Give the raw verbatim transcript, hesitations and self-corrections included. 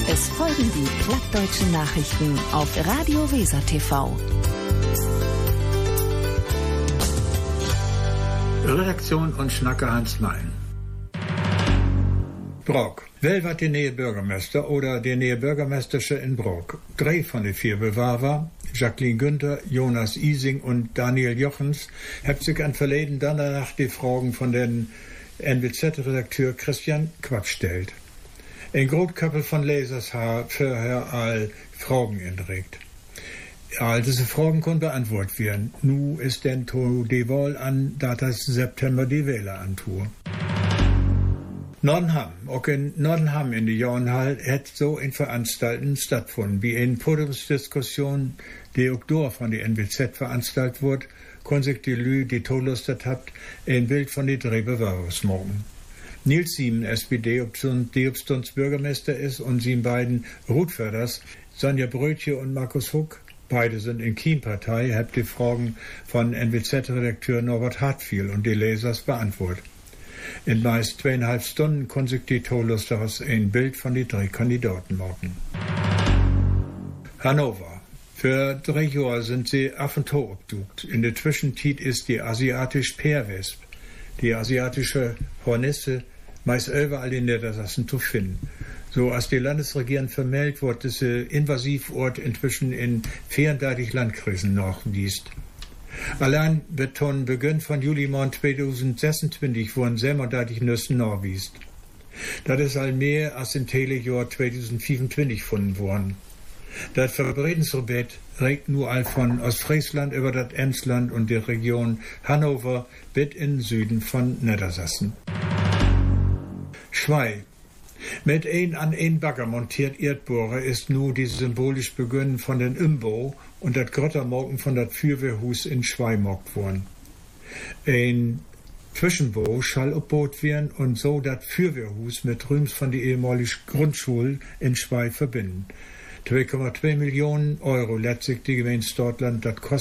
Es folgen die plattdeutschen Nachrichten auf Radio Weser T V. Redaktion und Schnacker Hans Mein. Brok. Wel wat die neue Bürgermeister oder die neue Bürgermeistersche in Brok. Drei von den vier Bewerber, Jacqueline Günther, Jonas Ising und Daniel Jochens, habt sich an verleden dann danach die Fragen von den N W Z-Redakteur Christian Quapp stellt. Ein Grotköppel von Lesers hat vorher all Fragen entregt. All diese Fragen konnten beantwortet werden. Nu ist denn to die Wahl an, da das September die Wähler antue. Nordenham, auch in Nordenham in der Jornhall hat so ein Veranstalten stattgefunden, wie eine Podiumsdiskussion, die auch dort von der N W Z veranstaltet wurde, können sich die Lü, die Todlustet habt, ein Bild von den drei Bewerbern machen. Nils Siemen, S P D, die Obstunds Bürgermeister ist, und sie beiden Rutförders, Sonja Brötje und Markus Huck, beide sind in Kiem-Partei, habt die Fragen von N W Z-Redakteur Norbert Hartfiel und die Lesers beantwortet. In meist zweieinhalb Stunden konnten sich die Tolusters ein Bild von den drei Kandidaten machen. Hannover. Für drei Jahre sind sie auf und to obdukt. In der Zwischenzeit ist die asiatische Peerwesp, die asiatische Hornisse, meist überall in Niedersachsen zu finden. So als die Landesregierung vermeldet wird, dass der Invasivort inzwischen in vierunddreißig Landkreisen nachgewiesen. Allein wird von Beginn von Juli zweitausendsechsundzwanzig wurden siebenunddreißig Nüssen nachgewiesen. Das ist all mehr als im Telejahr zweitausendvierundzwanzig gefunden worden. Das Verbreitungsgebiet reicht nur all von Ostfriesland über das Emsland und die Region Hannover bis in Süden von Niedersachsen. Schwei. Mit ein an ein Bagger montiert Erdbohrer ist nu die symbolisch Beginn von den Imbau und das Grottermorgen von das Fürwehrhus in Schwei morgt worden. Ein Zwischenbau schall obbaut werden und so das Fürwehrhus mit Rüms von der ehemaligen Grundschule in Schwei verbinden. zwei Komma zwei Millionen Euro letztlich die Gemeinde Stortland das